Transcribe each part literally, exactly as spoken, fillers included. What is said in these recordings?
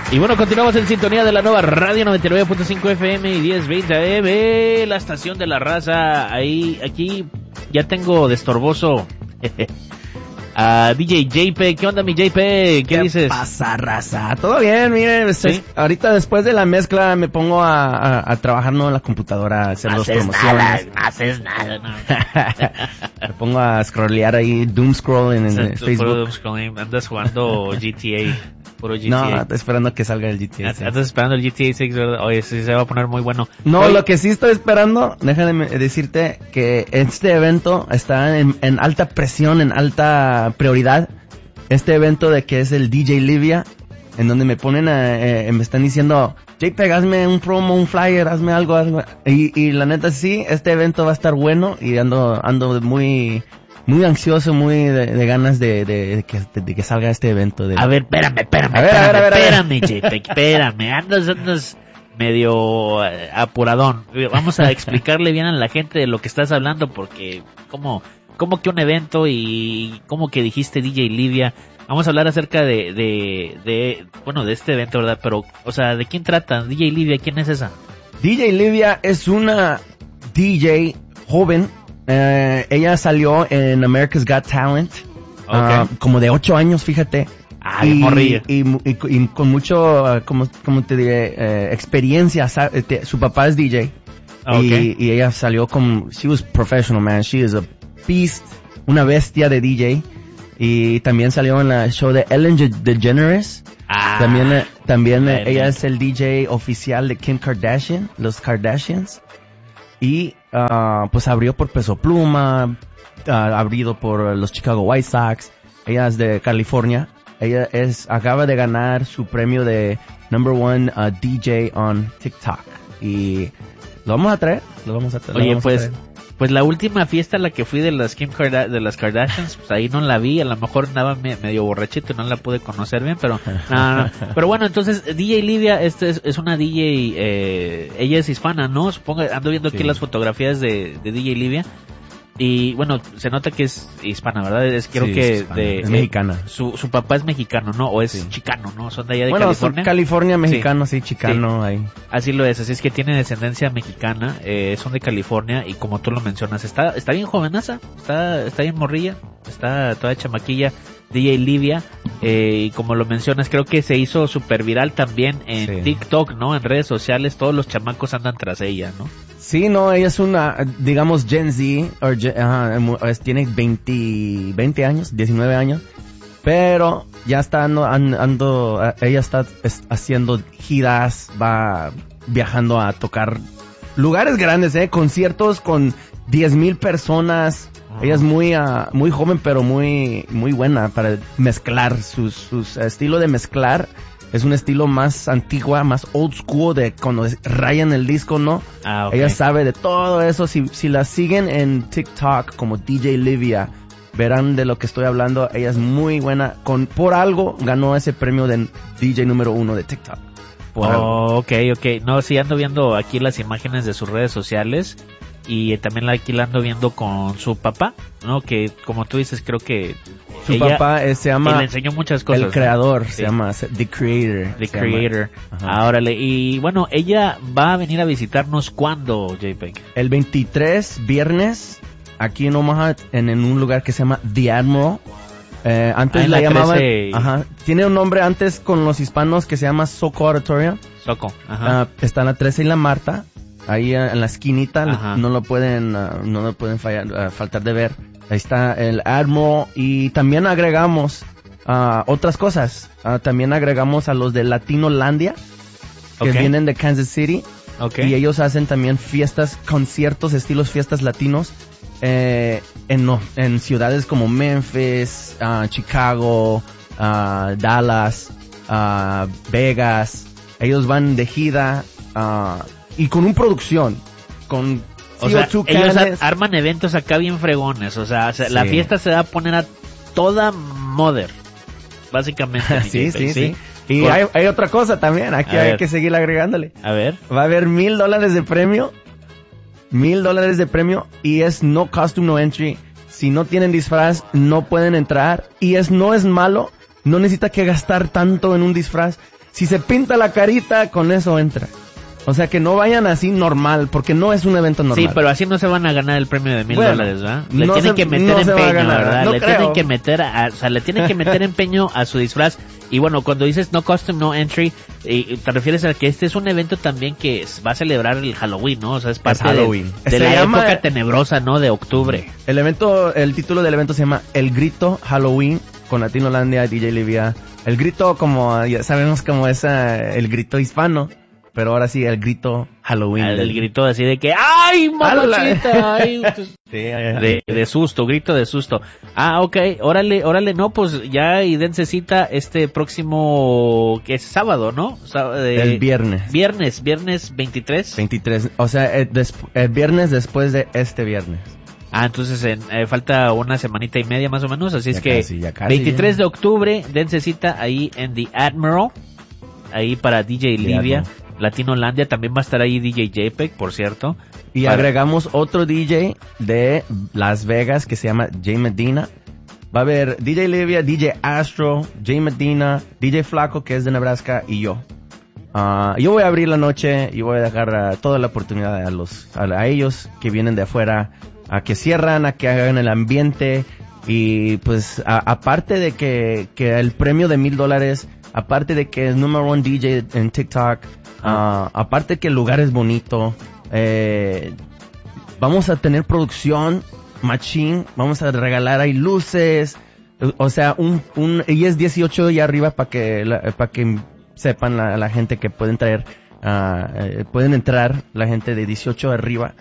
Y bueno, continuamos en sintonía de la nueva Radio noventa y nueve punto cinco F M y diez veinte A M, la estación de la raza. Ahí, aquí ya tengo de estorboso a D J J P. ¿Qué onda, mi J P? ¿Qué, ¿Qué dices? ¿Qué pasa, raza? Todo bien, mire, ¿sí? Ahorita después de la mezcla me pongo a, a, a trabajar ¿no? en la computadora, a hacer no las promociones. Nada, no haces nada, no. Me pongo a scrollear ahí, doom scroll en, en o sea, Facebook. Doom scrolling, andas jugando G T A. Puro G T A. No, estoy esperando que salga el G T A. Sí. Estás esperando el G T A seis, ¿verdad? Oye, sí, se va a poner muy bueno. No, Oye. Lo que sí estoy esperando, déjame decirte que este evento está en, en alta presión, en alta prioridad. Este evento de que es el D J Livia, en donde me ponen a, eh, me están diciendo, JPEG, hazme un promo, un flyer, hazme algo, algo. Y, y la neta sí, este evento va a estar bueno y ando, ando muy... Muy ansioso, muy de, de ganas de, de, de, que, de, de que salga este evento. De... A ver, espérame, espérame, a ver, espérame, a ver, a ver, espérame, J P, espérame. Andas, andas medio eh, apuradón. Vamos a explicarle bien a la gente de lo que estás hablando, porque como, como que un evento y como que dijiste D J Livia. Vamos a hablar acerca de, de, de, bueno, de este evento, ¿verdad? Pero, o sea, ¿de quién trata? D J Livia, ¿quién es esa? D J Livia es una D J joven. Uh, ella salió en America's Got Talent, okay. uh, como de ocho años, fíjate. Ay, y, morrillo. Y, y, y, y con mucho, uh, como, como te diré, uh, experiencia. Sabe, te, su papá es D J. Okay. Y, y ella salió como, she was professional, man. She is a beast, una bestia de D J. Y también salió en el show de Ellen DeGeneres. Ah, también, también bueno. Ella es el D J oficial de Kim Kardashian, los Kardashians. Y uh, pues abrió por Peso Pluma, uh, abrido por los Chicago White Sox. Ella es de California. Ella es acaba de ganar su premio de number one uh, D J on TikTok. Y lo vamos a traer, lo vamos a traer. Oye, pues, pues la última fiesta a la que fui de las Kim Karda- de las Kardashians, pues ahí no la vi. A lo mejor andaba me- medio borrachito y no la pude conocer bien, pero no, no, no. Pero bueno, entonces D J Livia este es, es una D J, eh, ella es hispana, ¿no? Supongo, ando viendo aquí Sí. las fotografías de, de D J Livia. Y bueno, se nota que es hispana, ¿verdad? Es creo Sí, que es hispana, de es eh, mexicana. Su su papá es mexicano, ¿no? O es Sí. chicano, ¿no? Son de allá de bueno, California. son California, mexicano, sí, sí chicano, Sí. ahí. Así lo es, así es que tiene descendencia mexicana, eh, son de California y como tú lo mencionas, está está bien jovenaza, está está bien morrilla, está toda chamaquilla, D J Livia, eh, y como lo mencionas, creo que se hizo super viral también en Sí. TikTok, ¿no? En redes sociales, todos los chamacos andan tras ella, ¿no? Sí, no, ella es una, digamos, Gen Z, o Gen- ajá, es- tiene veinte, veinte años, diecinueve años, pero ya está ando, ando, ella está es- haciendo giras, va viajando a tocar lugares grandes, eh, conciertos con diez mil personas. Uh-huh. Ella es muy, uh, muy joven, pero muy, muy buena para mezclar sus, sus estilo de mezclar. Es un estilo más antigua, más old school de cuando rayan el disco, ¿no? Ah, ok. Ella sabe de todo eso. Si, si la siguen en TikTok como D J Livia, verán de lo que estoy hablando. Ella es muy buena. Con, por algo ganó ese premio de D J número uno de TikTok. Por algo. Oh, ok, ok. No, sí ando viendo aquí las imágenes de sus redes sociales y también la aquí la ando viendo con su papá, ¿no? Que como tú dices, creo que Su ella, papá eh, se llama... le enseñó muchas cosas. El creador, ¿no? se Sí. llama The Creator. The se llama. Creator. Ajá. Órale. Y bueno, ella va a venir a visitarnos ¿cuándo, JPEG? El veintitrés, viernes, aquí en Omaha, en, en un lugar que se llama The Admiral. Eh, antes Ah, en la, la llamaban... trece. Ajá. Tiene un nombre antes con los hispanos que se llama Soco Auditorium. Soco. Ajá. Ah, está en la trece y la Marta. Ahí eh, en la esquinita. Ajá. No lo pueden, uh, no lo pueden fallar, uh, faltar de ver. Ahí está el Admiral. Y también agregamos uh, otras cosas. Uh, también agregamos a los de Latinolandia, que Ok. vienen de Kansas City. Okay. Y ellos hacen también fiestas, conciertos, estilos fiestas latinos, eh, en, no, en ciudades como Memphis, uh, Chicago, uh, Dallas, uh, Vegas. Ellos van de gira, uh, y con un producción, con O sea, C O dos ellos canes. ar- arman eventos acá bien fregones, o sea, o sea, Sí. la fiesta se va a poner a toda mother, básicamente. mi sí, JPEG, sí, sí. Y Por- hay, hay otra cosa también, aquí A hay ver. que seguir agregándole. A ver. Va a haber mil dólares de premio, mil dólares de premio, y es no costume, no entry. Si no tienen disfraz, no pueden entrar, y es no es malo, no necesita que gastar tanto en un disfraz. Si se pinta la carita, con eso entra. O sea, que no vayan así normal, porque no es un evento normal. Sí, pero así no se van a ganar el premio de mil Bueno, dólares, ¿verdad? Le no tienen se- que meter no se va a empeño, ganar, ¿verdad? no le creo. tienen que meter, a, o sea, le tienen que meter empeño a su disfraz. Y bueno, cuando dices no costume, no entry, eh, te refieres a que este es un evento también que es- va a celebrar el Halloween, ¿no? O sea, es parte de- Halloween. de, Se la llama- época tenebrosa, ¿no? De octubre. El evento, el título del evento se llama El Grito Halloween con Latinolandia, D J Livia. El grito, como ya sabemos, como es eh, el grito hispano, pero ahora sí, el grito Halloween. El, del- grito así de que ¡ay, mamachita! ¡Ay! Sí, eh, De, de susto, grito de susto. Ah, ok, órale, órale, no, pues ya y dense cita este próximo, que es sábado, ¿no? Sá- eh, el viernes. Viernes, viernes veintitrés. veintitrés, o sea, el, des- el viernes después de este viernes. Ah, entonces en, eh, falta una semanita y media más o menos, así Ya es que casi, ya casi, veintitrés ya. de octubre, dense cita ahí en The Admiral, ahí para D J Livia, Admiral. Latinolandia, también va a estar ahí D J JPEG, por cierto. Y Para- agregamos otro D J de Las Vegas que se llama Jay Medina. Va a haber D J Livia, D J Astro, Jay Medina, D J Flaco, que es de Nebraska, y yo. Ah, yo voy a abrir la noche y voy a dejar ah, toda la oportunidad a los a, a ellos que vienen de afuera, a que cierran, a que hagan el ambiente. Y pues a- aparte de que, que el premio de mil dólares, aparte de que es number one D J en TikTok, ah, aparte que el lugar es bonito, eh, vamos a tener producción machine, vamos a regalar ahí luces, o- o sea, un, un, y es dieciocho y arriba para que, para que sepan la, la gente que pueden traer, ah, eh, pueden entrar la gente de dieciocho arriba,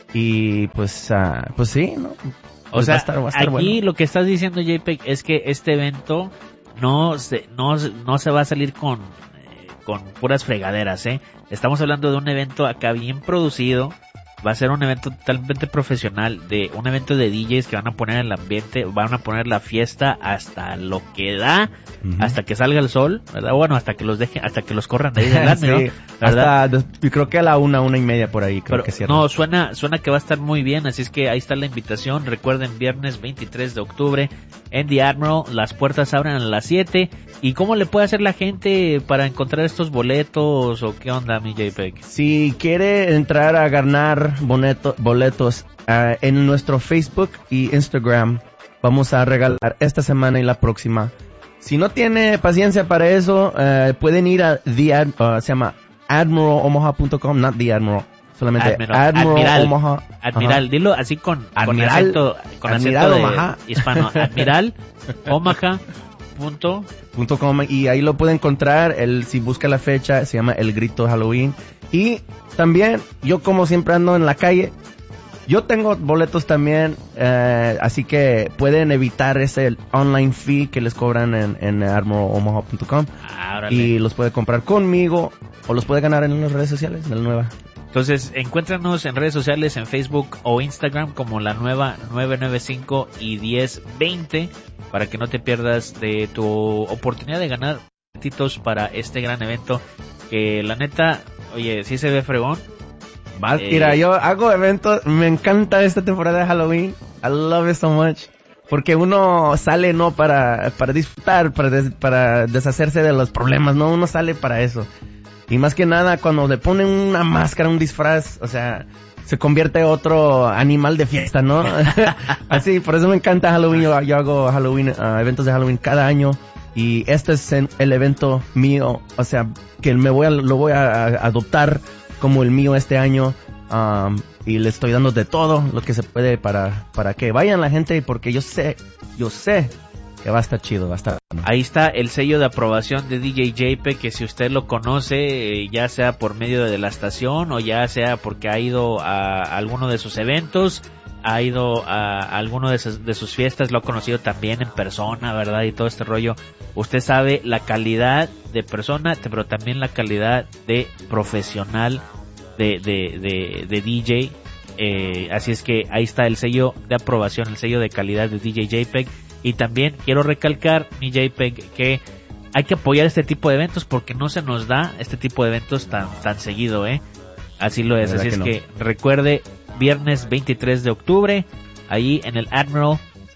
y pues, ah, pues sí, ¿no? O Pues sea, va a estar- va a estar aquí bueno. lo que estás diciendo, JPEG, es que este evento no se, no, se- no se va a salir con, eh, con puras fregaderas, ¿eh? Estamos hablando de un evento acá bien producido. Va a ser un evento totalmente profesional, de un evento de D Js que van a poner el ambiente, van a poner la fiesta hasta lo que da, Ujú. hasta que salga el sol, ¿verdad? Bueno, hasta que los dejen, hasta que los corran de ahí delante, ¿no? Sí, ¿Verdad? hasta, des- yo creo que a la una, una y media por ahí, creo Pero que cierra. no, suena, suena que va a estar muy bien, así es que ahí está la invitación. Recuerden, viernes veintitrés de octubre en The Admiral, las puertas abren a las siete. ¿Y cómo le puede hacer la gente para encontrar estos boletos o qué onda, mi JPEG? Si quiere entrar a ganar boleto- boletos ah, en nuestro Facebook y Instagram, vamos a regalar esta semana y la próxima. Si no tiene paciencia para eso, eh, pueden ir a The Ad- ah, se llama admiral omaha punto com, not The Admiral, solamente Admiral, Admiral, Admiral, Omaha. Admiral, Ajá. dilo así con, Admiral, con acento, con Admiral acento de Omaha. hispano. Admiral, Omaha, punto. Punto com, y ahí lo puede encontrar. El, si busca la fecha, se llama El Grito Halloween. Y también, yo como siempre ando en la calle, yo tengo boletos también, eh, así que pueden evitar ese online fee que les cobran en, en admiral omaha punto com, Ah, órale. y los puede comprar conmigo o los puede ganar en las redes sociales de la nueva. Entonces, encuéntranos en redes sociales, en Facebook o Instagram como la nueva nueve nueve cinco y diez veinte para que no te pierdas de tu oportunidad de ganar boletitos para este gran evento que la neta, oye, sí se ve fregón. Vas, Eh, mira, yo hago eventos, me encanta esta temporada de Halloween, I love it so much, porque uno sale no para, para disfrutar, para, des- para deshacerse de los problemas, no, uno sale para eso. Y más que nada, cuando le ponen una máscara, un disfraz, o sea, se convierte otro animal de fiesta, ¿no? Así, por eso me encanta Halloween. Yo, yo hago Halloween, uh, eventos de Halloween cada año. Y este es en- el evento mío, o sea, que me voy a, lo voy a, a adoptar como el mío este año. Um, y le estoy dando de todo lo que se puede para, para que vayan la gente, porque yo sé, yo sé que va a estar chido, va a estar bueno. Ahí está el sello de aprobación de D J J P, que si usted lo conoce, eh, ya sea por medio de la estación o ya sea porque ha ido a alguno de sus eventos, ha ido a alguno de sus, de sus fiestas, lo ha conocido también en persona, ¿verdad? Y todo este rollo. Usted sabe la calidad de persona, pero también la calidad de profesional de, de, de, de D J. Eh, así es que ahí está el sello de aprobación, el sello de calidad de D J JPEG. Y también quiero recalcar, mi JPEG, que hay que apoyar este tipo de eventos porque no se nos da este tipo de eventos tan tan seguido, ¿eh? Así lo es, ¿Verdad así que es no? que recuerde, viernes veintitrés de octubre, ahí en el Admiral,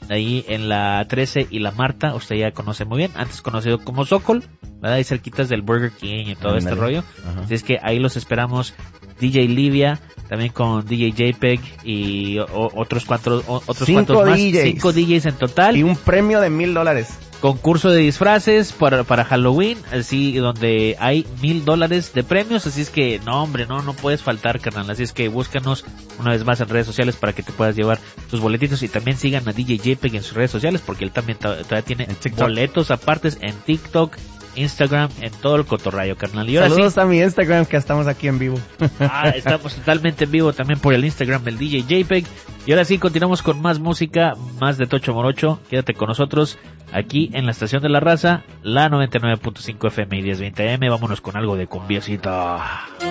ahí en la trece y la Marta, usted ya conoce muy bien, antes conocido como Sokol, ¿verdad? Ahí cerquitas del Burger King y todo este rollo. Ajá. Así es que ahí los esperamos. D J Livia, también con D J JPEG y o, otros cuatro, o, otros Cinco cuantos más. D Js. Cinco D Js en total. Y un premio de mil dólares. Concurso de disfraces para, para Halloween, así donde hay mil dólares de premios, así es que no hombre, no, no puedes faltar, carnal, así es que búscanos una vez más en redes sociales para que te puedas llevar tus boletitos y también sigan a D J JPEG en sus redes sociales porque él también todavía tiene boletos apartes en TikTok, Instagram, en todo el cotorrayo, carnal. Y ahora saludos sí, a mi Instagram que estamos aquí en vivo. Ah, estamos totalmente en vivo también por el Instagram del D J JPEG. Y ahora sí, continuamos con más música, más de Tocho Morocho. Quédate con nosotros aquí en la Estación de la Raza, la noventa y nueve punto cinco F M y diez veinte A M. Vámonos con algo de cumbiacita.